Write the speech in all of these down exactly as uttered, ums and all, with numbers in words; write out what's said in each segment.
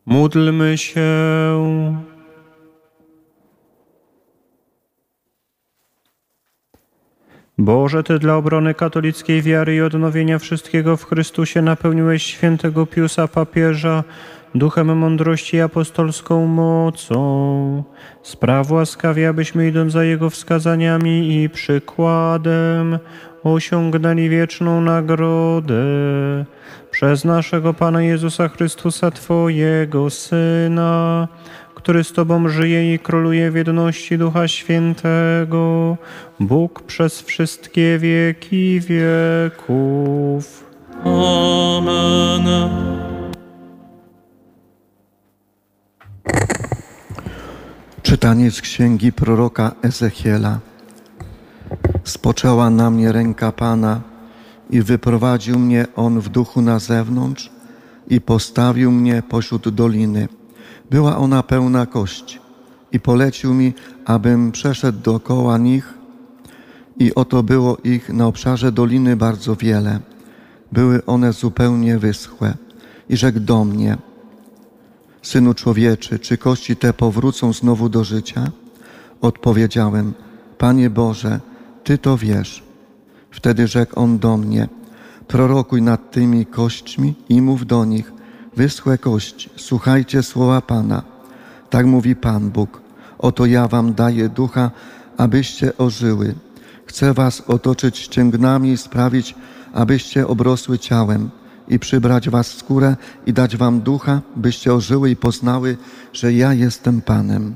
Módlmy się. Boże, Ty dla obrony katolickiej wiary i odnowienia wszystkiego w Chrystusie napełniłeś świętego Piusa papieża duchem mądrości i apostolską mocą. Spraw łaskawie, abyśmy idąc za Jego wskazaniami i przykładem osiągnęli wieczną nagrodę przez naszego Pana Jezusa Chrystusa, Twojego Syna, który z Tobą żyje i króluje w jedności Ducha Świętego, Bóg przez wszystkie wieki wieków. Amen. Czytanie z księgi proroka Ezechiela. Spoczęła na mnie ręka Pana i wyprowadził mnie On w duchu na zewnątrz i postawił mnie pośród doliny. Była ona pełna kości i polecił mi, abym przeszedł dookoła nich i oto było ich na obszarze doliny bardzo wiele. Były one zupełnie wyschłe i rzekł do mnie: Synu człowieczy, czy kości te powrócą znowu do życia? Odpowiedziałem: Panie Boże, Ty to wiesz. Wtedy rzekł On do mnie: prorokuj nad tymi kośćmi i mów do nich: wyschłe kości, słuchajcie słowa Pana. Tak mówi Pan Bóg: oto ja wam daję ducha, abyście ożyły. Chcę was otoczyć ścięgnami i sprawić, abyście obrosły ciałem i przybrać was w skórę i dać wam ducha, byście ożyły i poznały, że ja jestem Panem.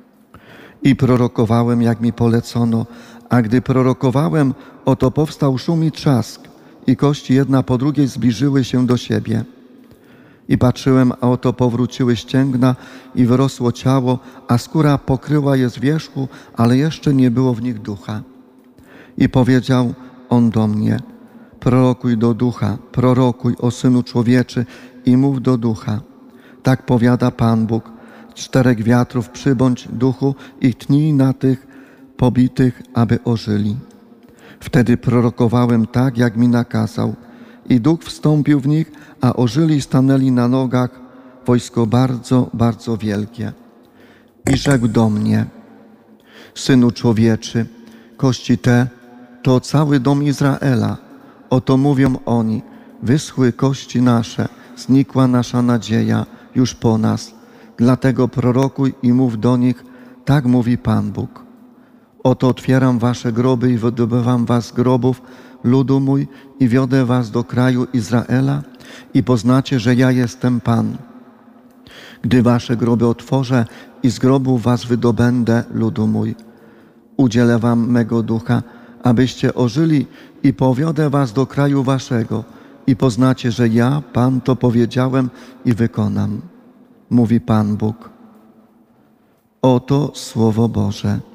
I prorokowałem, jak mi polecono, a gdy prorokowałem, oto powstał szum i trzask i kości jedna po drugiej zbliżyły się do siebie. I patrzyłem, a oto powróciły ścięgna i wyrosło ciało, a skóra pokryła je z wierzchu, ale jeszcze nie było w nich ducha. I powiedział On do mnie: prorokuj do ducha, prorokuj, o Synu człowieczy, i mów do ducha. Tak powiada Pan Bóg: czterech wiatrów przybądź duchu i tnij na tych pobitych, aby ożyli. Wtedy prorokowałem tak, jak mi nakazał. I duch wstąpił w nich, a ożyli i stanęli na nogach wojsko bardzo, bardzo wielkie. I rzekł do mnie: Synu człowieczy, kości te to cały dom Izraela. Oto mówią oni: wyschły kości nasze, znikła nasza nadzieja już po nas. Dlatego prorokuj i mów do nich: tak mówi Pan Bóg. Oto otwieram wasze groby i wydobywam was z grobów, ludu mój, i wiodę was do kraju Izraela i poznacie, że ja jestem Pan. Gdy wasze groby otworzę i z grobów was wydobędę, ludu mój, udzielę wam mego ducha, abyście ożyli, i powiodę was do kraju waszego i poznacie, że ja, Pan, to powiedziałem i wykonam, mówi Pan Bóg. Oto Słowo Boże.